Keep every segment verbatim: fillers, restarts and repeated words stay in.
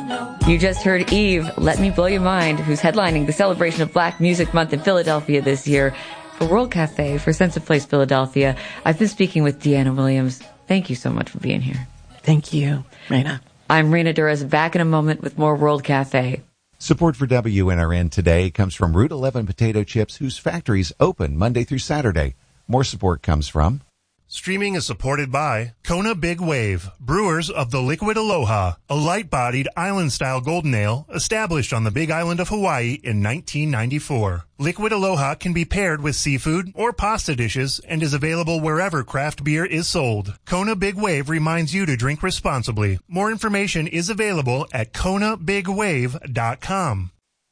You just heard Eve, Let Me Blow Your Mind, who's headlining the celebration of Black Music Month in Philadelphia this year. For World Cafe, for Sense of Place Philadelphia, I've been speaking with Deanna Williams. Thank you so much for being here. Thank you, Raina. I'm Raina Durez, back in a moment with more World Cafe. Support for W N R N today comes from Route eleven Potato Chips, whose factories open Monday through Saturday. More support comes from... Streaming is supported by Kona Big Wave, brewers of the Liquid Aloha, a light-bodied island-style golden ale established on the Big Island of Hawaii in nineteen ninety-four. Liquid Aloha can be paired with seafood or pasta dishes and is available wherever craft beer is sold. Kona Big Wave reminds you to drink responsibly. More information is available at kona big wave dot com.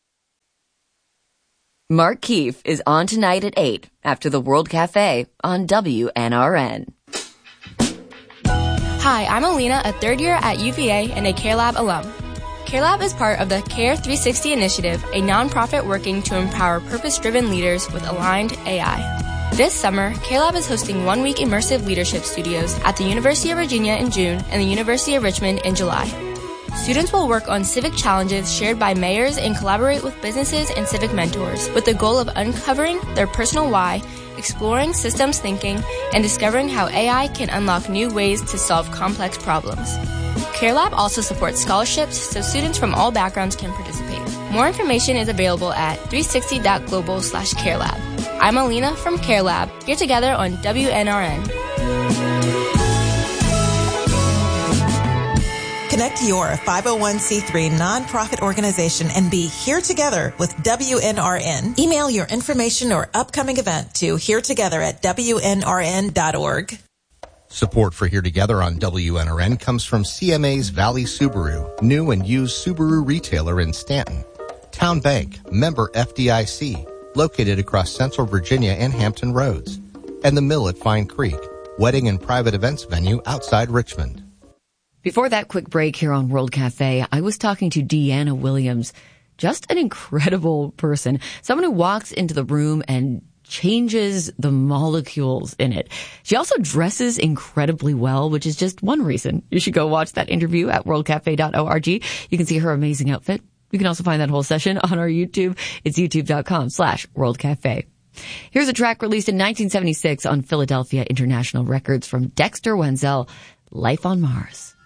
Mark Keefe is on tonight at eight after the World Cafe on W N R N. Hi, I'm Alina, a third year at U V A and a CareLab alum. CareLab is part of the Care three sixty Initiative, a nonprofit working to empower purpose-driven leaders with aligned A I. This summer, CareLab is hosting one-week immersive leadership studios at the University of Virginia in June and the University of Richmond in July. Students will work on civic challenges shared by mayors and collaborate with businesses and civic mentors with the goal of uncovering their personal why, exploring systems thinking, and discovering how A I can unlock new ways to solve complex problems. CareLab also supports scholarships so students from all backgrounds can participate. More information is available at three sixty dot global slash CareLab. I'm Alina from CareLab, here together on W N R N. Connect your five oh one c three nonprofit organization and be here together with W N R N. Email your information or upcoming event to here together at W N R N dot org. Support for Here Together on W N R N comes from C M A's Valley Subaru, new and used Subaru retailer in Stanton. Town Bank, member F D I C, located across Central Virginia and Hampton Roads. And the Mill at Fine Creek, wedding and private events venue outside Richmond. Before that quick break here on World Cafe, I was talking to Deanna Williams. Just an incredible person. Someone who walks into the room and changes the molecules in it. She also dresses incredibly well, which is just one reason you should go watch that interview at world cafe dot org. You can see her amazing outfit. You can also find that whole session on our YouTube. It's youtube dot com slash world cafe. Here's a track released in nineteen seventy-six on Philadelphia International Records from Dexter Wenzel, Life on Mars.